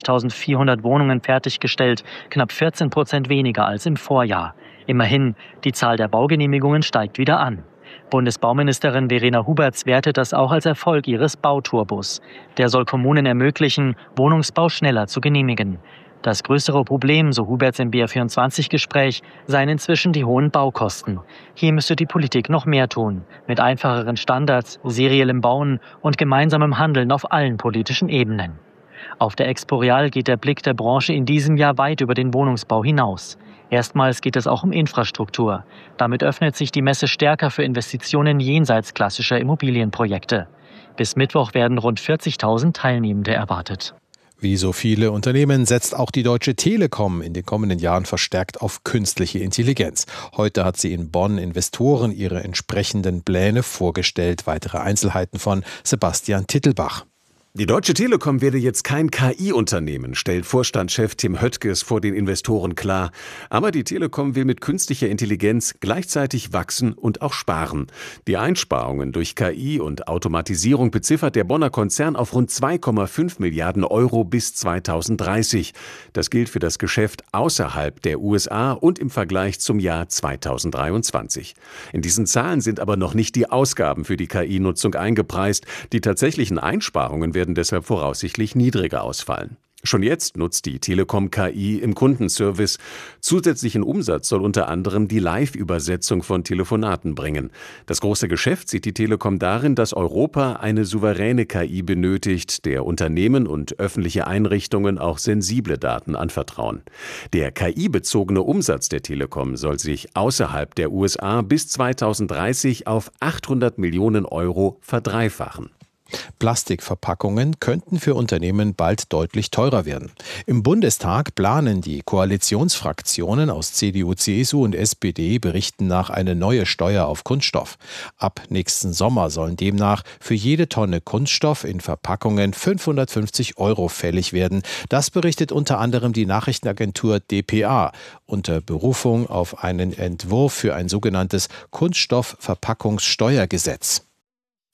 1.400 Wohnungen fertiggestellt, knapp 14% weniger als im Vorjahr. Immerhin, die Zahl der Baugenehmigungen steigt wieder an. Bundesbauministerin Verena Huberts wertet das auch als Erfolg ihres Bauturbos. Der soll Kommunen ermöglichen, Wohnungsbau schneller zu genehmigen. Das größere Problem, so Huberts im BR24-Gespräch, seien inzwischen die hohen Baukosten. Hier müsse die Politik noch mehr tun, mit einfacheren Standards, seriellem Bauen und gemeinsamem Handeln auf allen politischen Ebenen. Auf der Expo Real geht der Blick der Branche in diesem Jahr weit über den Wohnungsbau hinaus. Erstmals geht es auch um Infrastruktur. Damit öffnet sich die Messe stärker für Investitionen jenseits klassischer Immobilienprojekte. Bis Mittwoch werden rund 40.000 Teilnehmende erwartet. Wie so viele Unternehmen setzt auch die Deutsche Telekom in den kommenden Jahren verstärkt auf künstliche Intelligenz. Heute hat sie in Bonn Investoren ihre entsprechenden Pläne vorgestellt. Weitere Einzelheiten von Sebastian Tittelbach. Die Deutsche Telekom werde jetzt kein KI-Unternehmen, stellt Vorstandschef Tim Höttges vor den Investoren klar. Aber die Telekom will mit künstlicher Intelligenz gleichzeitig wachsen und auch sparen. Die Einsparungen durch KI und Automatisierung beziffert der Bonner Konzern auf rund 2,5 Milliarden Euro bis 2030. Das gilt für das Geschäft außerhalb der USA und im Vergleich zum Jahr 2023. In diesen Zahlen sind aber noch nicht die Ausgaben für die KI-Nutzung eingepreist. Die tatsächlichen Einsparungen werden deshalb voraussichtlich niedriger ausfallen. Schon jetzt nutzt die Telekom KI im Kundenservice. Zusätzlichen Umsatz soll unter anderem die Live-Übersetzung von Telefonaten bringen. Das große Geschäft sieht die Telekom darin, dass Europa eine souveräne KI benötigt, der Unternehmen und öffentliche Einrichtungen auch sensible Daten anvertrauen. Der KI-bezogene Umsatz der Telekom soll sich außerhalb der USA bis 2030 auf 800 Millionen Euro verdreifachen. Plastikverpackungen könnten für Unternehmen bald deutlich teurer werden. Im Bundestag planen die Koalitionsfraktionen aus CDU, CSU und SPD berichten nach eine neue Steuer auf Kunststoff. Ab nächsten Sommer sollen demnach für jede Tonne Kunststoff in Verpackungen 550 Euro fällig werden. Das berichtet unter anderem die Nachrichtenagentur dpa unter Berufung auf einen Entwurf für ein sogenanntes Kunststoffverpackungssteuergesetz.